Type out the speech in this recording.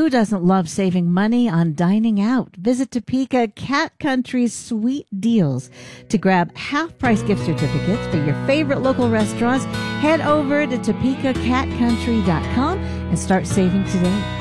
Who doesn't love saving money on dining out? Visit Topeka Cat Country's sweet deals. To grab half-price gift certificates for your favorite local restaurants, head over to TopekaCatCountry.com and start saving today.